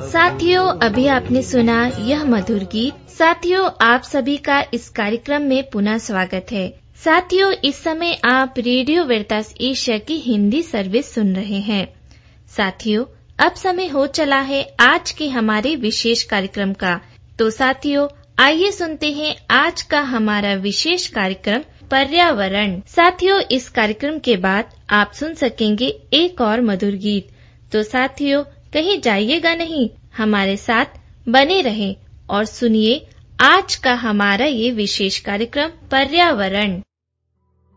साथियों, अभी आपने सुना यह मधुर गीत। साथियों, आप सभी का इस कार्यक्रम में पुनः स्वागत है। साथियों, इस समय आप रेडियो वेरितास एशिया की हिंदी सर्विस सुन रहे हैं। साथियों, अब समय हो चला है आज के हमारे विशेष कार्यक्रम का। तो साथियों, आइए सुनते हैं आज का हमारा विशेष कार्यक्रम पर्यावरण। साथियों, इस कार्यक्रम के बाद आप सुन सकेंगे एक और मधुर गीत। तो साथियों, कहीं जाइएगा नहीं, हमारे साथ बने रहें और सुनिए आज का हमारा ये विशेष कार्यक्रम पर्यावरण।